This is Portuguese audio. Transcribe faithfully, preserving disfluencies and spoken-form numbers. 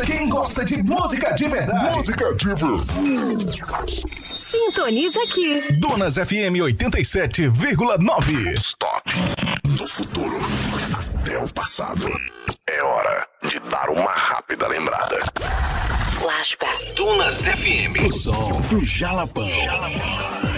quem gosta de música de verdade. Música de verdade. Sintoniza aqui. Donas F M oitenta e sete vírgula nove. Stop. No futuro, até o passado. É hora de dar uma rápida lembrada. Flashback. Donas F M. O som do Jalapão.